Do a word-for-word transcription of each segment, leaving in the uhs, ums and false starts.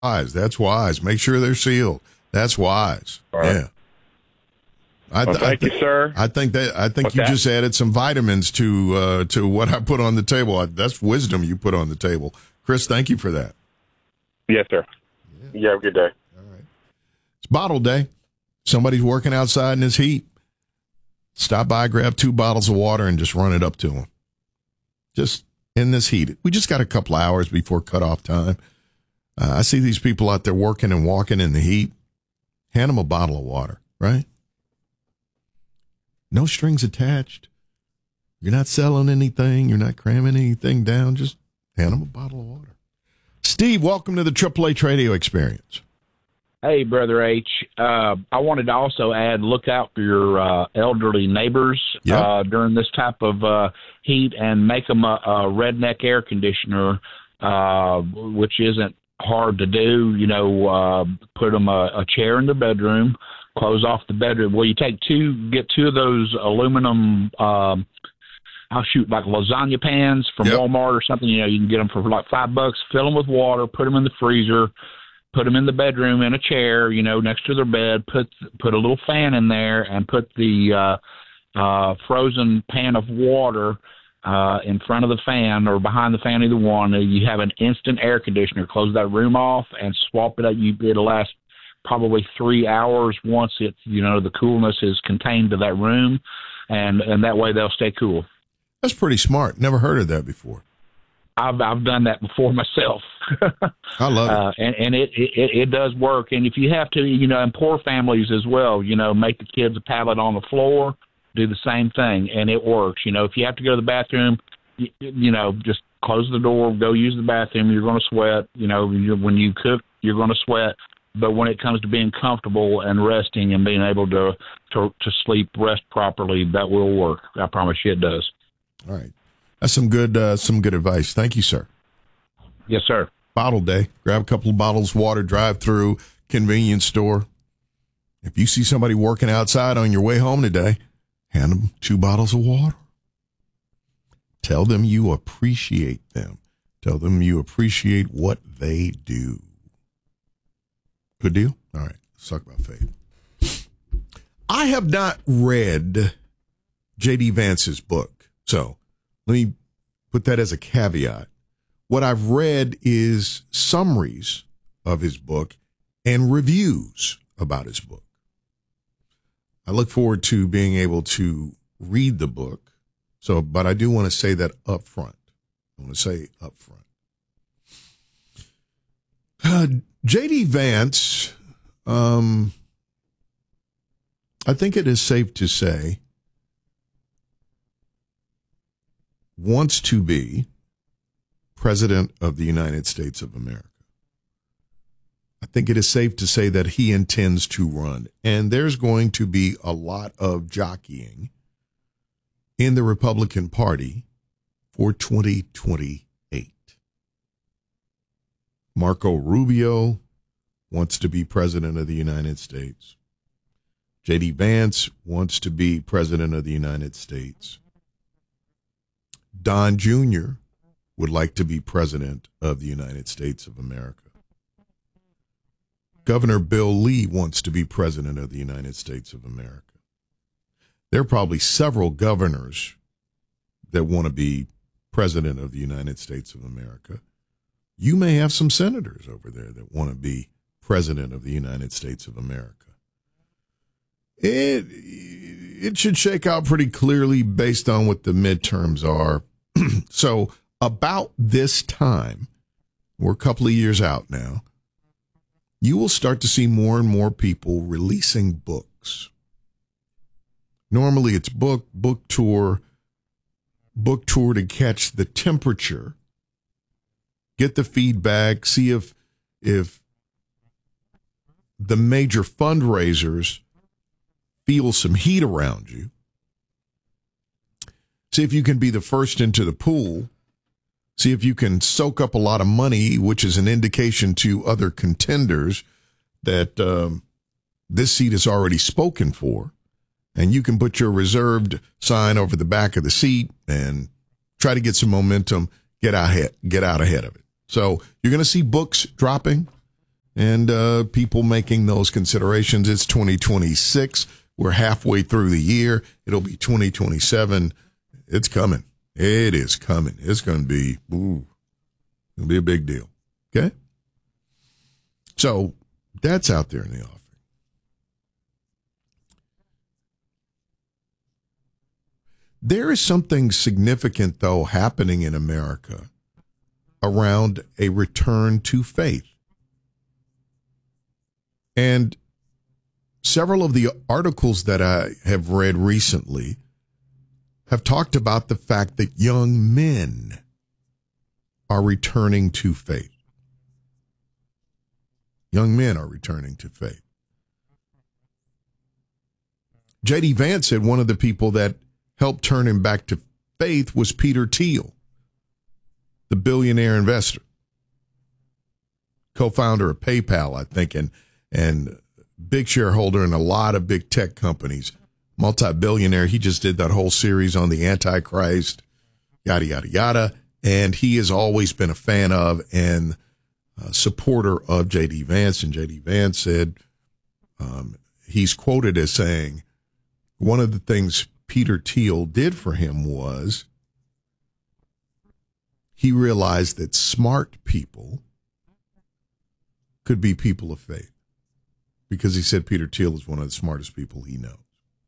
wise. That's wise. Make sure they're sealed. That's wise. All right. Yeah. I, Well, thank I th- you, sir. I think that I think What's you that? just added some vitamins to uh, to what I put on the table. That's wisdom you put on the table, Chris. Thank you for that. Yes, sir. Yeah. You have a good day. All right. It's bottle day. Somebody's working outside in this heat. Stop by, grab two bottles of water, and just run it up to them. Just in this heat. We just got a couple hours before cutoff time. Uh, I see these people out there working and walking in the heat. Hand them a bottle of water, right? No strings attached. You're not selling anything. You're not cramming anything down. Just hand them a bottle of water. Steve, welcome to the Triple H Radio Experience. Hey, Brother H. Uh, I wanted to also add, look out for your uh, elderly neighbors yep. uh, during this type of uh, heat, and make them a, a redneck air conditioner, uh, which isn't hard to do. You know, uh, put them a, a chair in the bedroom, close off the bedroom. Well, you take two, get two of those aluminum, um, I'll shoot like lasagna pans from yep. Walmart or something. You know, you can get them for like five bucks. Fill them with water, put them in the freezer. Put them in the bedroom in a chair, you know, next to their bed. Put put a little fan in there, and put the uh, uh, frozen pan of water uh, in front of the fan or behind the fan, either one. You have an instant air conditioner. Close that room off and swap it out. You it'll last probably three hours once it you know the coolness is contained to that room, and and that way they'll stay cool. That's pretty smart. Never heard of that before. I've I've done that before myself. I love it, uh, and and it, it it does work. And if you have to, you know, in poor families as well, you know, make the kids a pallet on the floor, do the same thing, and it works. You know, if you have to go to the bathroom, you, you know, just close the door, go use the bathroom. You're going to sweat. You know, you, when you cook, you're going to sweat. But when it comes to being comfortable and resting and being able to to, to sleep, rest properly, that will work. I promise you, it does. All right. That's some good, uh, some good advice. Thank you, sir. Yes, sir. Bottle day. Grab a couple of bottles of water, drive through, convenience store. If you see somebody working outside on your way home today, hand them two bottles of water. Tell them you appreciate them. Tell them you appreciate what they do. Good deal? All right. Let's talk about faith. I have not read J D. Vance's book, so let me put that as a caveat. What I've read is summaries of his book and reviews about his book. I look forward to being able to read the book. So, but I do want to say that up front. I want to say up front. Uh, J D. Vance, um, I think it is safe to say, wants to be President of the United States of America. I think it is safe to say that he intends to run, and there's going to be a lot of jockeying in the Republican Party for twenty twenty-eight. Marco Rubio wants to be President of the United States. J D. Vance wants to be President of the United States. Don Junior would like to be President of the United States of America. Governor Bill Lee wants to be President of the United States of America. There are probably several governors that want to be President of the United States of America. You may have some senators over there that want to be President of the United States of America. It, it should shake out pretty clearly based on what the midterms are. So about this time, we're a couple of years out now, you will start to see more and more people releasing books. Normally it's book, book tour, book tour to catch the temperature, get the feedback, see if if the major fundraisers feel some heat around you. See if you can be the first into the pool. See if you can soak up a lot of money, which is an indication to other contenders that um, this seat is already spoken for. And you can put your reserved sign over the back of the seat and try to get some momentum, get out ahead, get out ahead of it. So you're going to see books dropping. and uh, people making those considerations. It's twenty twenty-six. We're halfway through the year. It'll be twenty twenty-seven. It's coming. It is coming. It's going to be, ooh, it'll be a big deal. Okay? So that's out there in the offing. There is something significant, though, happening in America around a return to faith. And several of the articles that I have read recently have talked about the fact that young men are returning to faith. Young men are returning to faith. J D. Vance said one of the people that helped turn him back to faith was Peter Thiel, the billionaire investor, co-founder of PayPal, I think, and, and big shareholder in a lot of big tech companies, multi-billionaire. He just did that whole series on the Antichrist, yada, yada, yada. And he has always been a fan of and a supporter of J D. Vance. And J D. Vance said, um, he's quoted as saying, one of the things Peter Thiel did for him was he realized that smart people could be people of faith, because he said Peter Thiel is one of the smartest people he knows.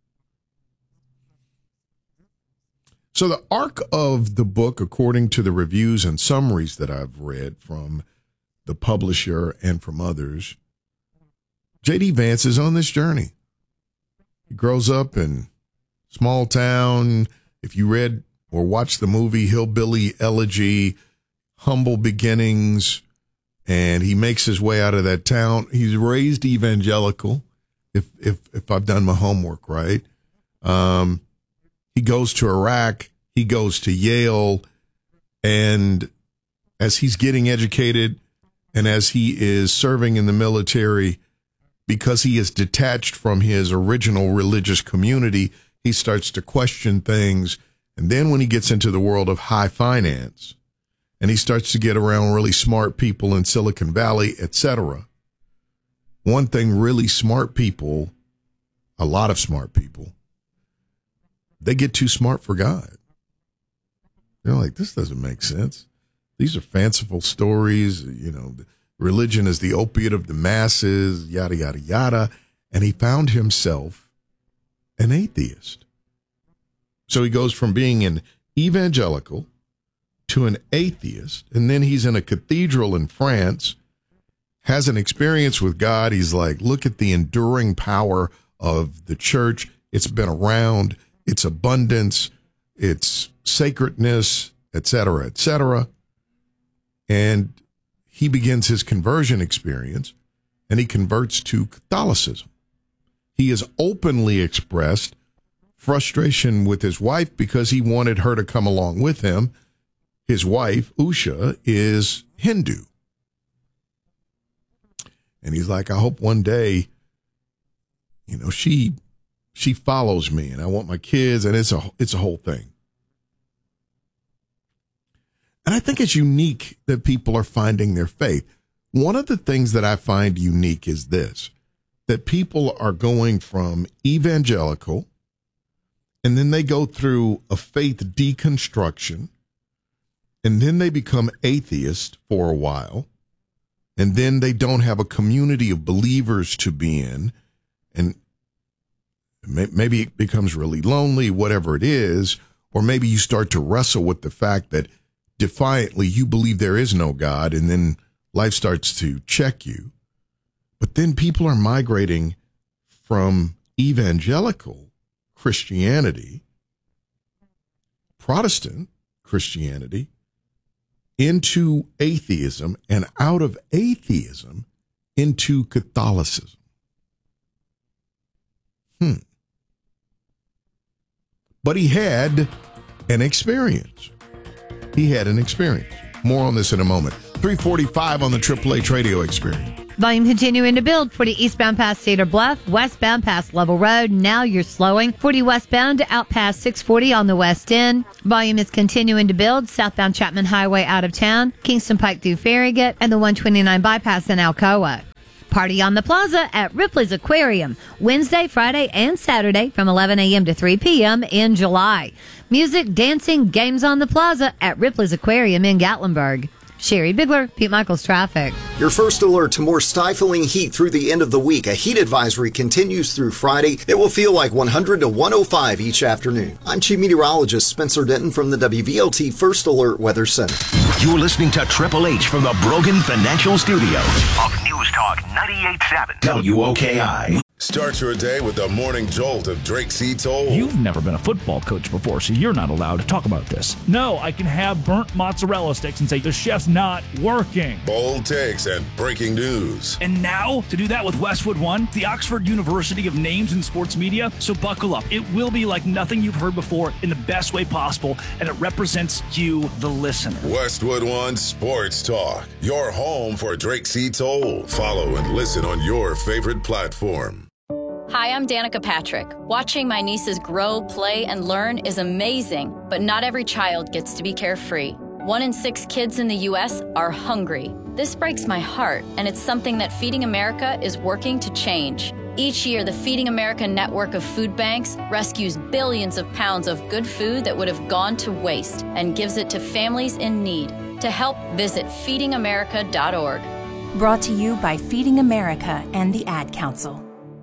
So the arc of the book, according to the reviews and summaries that I've read from the publisher and from others, J D. Vance is on this journey. He grows up in small town. If you read or watched the movie Hillbilly Elegy, humble beginnings, and he makes his way out of that town. He's raised evangelical, if if if I've done my homework right. Um, he goes to Iraq. He goes to Yale. And as he's getting educated and as he is serving in the military, because he is detached from his original religious community, he starts to question things. And then when he gets into the world of high finance and he starts to get around really smart people in Silicon Valley, et cetera, one thing really smart people, a lot of smart people, they get too smart for God. They're like, this doesn't make sense. These are fanciful stories. You know, religion is the opiate of the masses, yada, yada, yada. And he found himself an atheist. So he goes from being an evangelical to an atheist. And then he's in a cathedral in France, has an experience with God. He's like, look at the enduring power of the church. It's been around. Its abundance, its sacredness, et cetera, et cetera. And he begins his conversion experience, and he converts to Catholicism. He has openly expressed frustration with his wife because he wanted her to come along with him. His wife, Usha, is Hindu. And he's like, I hope one day, you know, she... She follows me, and I want my kids, and it's a it's a whole thing. And I think it's unique that people are finding their faith. One of the things that I find unique is this, that people are going from evangelical, and then they go through a faith deconstruction, and then they become atheist for a while, and then they don't have a community of believers to be in, and maybe it becomes really lonely, whatever it is, or maybe you start to wrestle with the fact that defiantly you believe there is no God, and then life starts to check you. But then people are migrating from evangelical Christianity, Protestant Christianity, into atheism, and out of atheism into Catholicism. Hmm. But he had an experience. He had an experience. More on this in a moment. three forty-five on the Triple H Radio Experience. Volume continuing to build. forty eastbound past Cedar Bluff, westbound past Level Road. Now you're slowing. forty westbound out past six forty on the west end. Volume is continuing to build. Southbound Chapman Highway out of town. Kingston Pike through Farragut, and the one twenty-nine bypass in Alcoa. Party on the Plaza at Ripley's Aquarium, Wednesday, Friday, and Saturday from eleven a.m. to three p.m. in July. Music, dancing, games on the Plaza at Ripley's Aquarium in Gatlinburg. Sherry Bigler, Pete Michaels Traffic. Your first alert to more stifling heat through the end of the week. A heat advisory continues through Friday. It will feel like one hundred to one oh five each afternoon. I'm Chief Meteorologist Spencer Denton from the W V L T First Alert Weather Center. You're listening to Triple H from the Brogan Financial Studios of News Talk ninety-eight point seven W O K I. Start your day with the morning jolt of Drake C. Toll. You've never been a football coach before, so you're not allowed to talk about this. No, I can have burnt mozzarella sticks and say the chef's not working. Bold takes and breaking news. And now, to do that with Westwood One, the Oxford University of names in sports media. So buckle up. It will be like nothing you've heard before in the best way possible, and it represents you, the listener. Westwood One Sports Talk, your home for Drake C. Toll. Follow and listen on your favorite platform. Hi, I'm Danica Patrick. Watching my nieces grow, play, and learn is amazing, but not every child gets to be carefree. One in six kids in the U S are hungry. This breaks my heart, and it's something that Feeding America is working to change. Each year, the Feeding America network of food banks rescues billions of pounds of good food that would have gone to waste and gives it to families in need. To help, visit feeding america dot org. Brought to you by Feeding America and the Ad Council.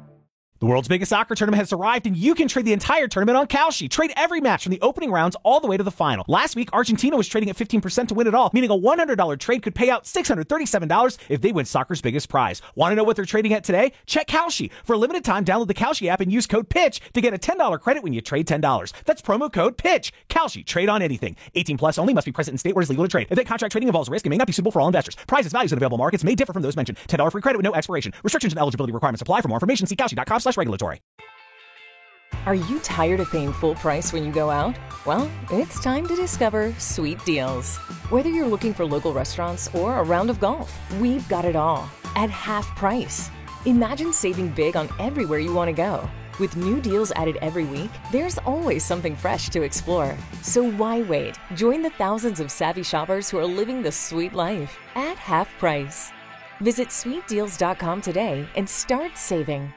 The world's biggest soccer tournament has arrived, and you can trade the entire tournament on Kalshi. Trade every match from the opening rounds all the way to the final. Last week, Argentina was trading at fifteen percent to win it all, meaning a one hundred dollars trade could pay out six hundred thirty-seven dollars if they win soccer's biggest prize. Want to know what they're trading at today? Check Kalshi. For a limited time, download the Kalshi app and use code PITCH to get a ten dollars credit when you trade ten dollars. That's promo code PITCH. Kalshi. Trade on anything. eighteen plus only. Must be present in state where it's legal to trade. Event contract trading involves risk and may not be suitable for all investors. Prices, values, and available markets may differ from those mentioned. ten dollars free credit with no expiration. Restrictions and eligibility requirements apply. For more information, see kalshi dot com slash regulatory. Are you tired of paying full price when you go out? Well, it's time to discover Sweet Deals. Whether you're looking for local restaurants or a round of golf, we've got it all at half price. Imagine saving big on everywhere you want to go. With new deals added every week, there's always something fresh to explore. So why wait? Join the thousands of savvy shoppers who are living the sweet life at half price. Visit sweet deals dot com today and start saving.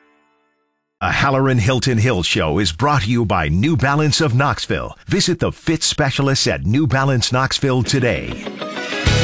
A Halloran Hilton Hill show is brought to you by New Balance of Knoxville. Visit the fit specialists at New Balance Knoxville today.